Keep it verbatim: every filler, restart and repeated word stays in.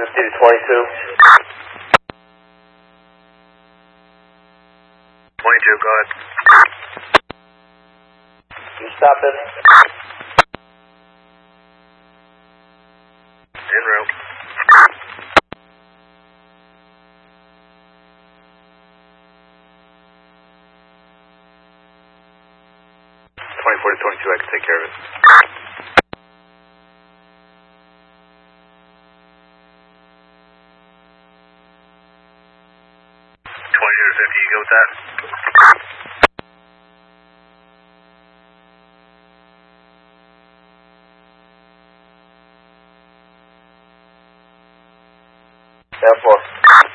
fifty to twenty-two. twenty-two, go ahead. Can you stop this? En route. twenty-four to twenty-two, I can take care of it. twenty-two to fifty, you go with that? Air four.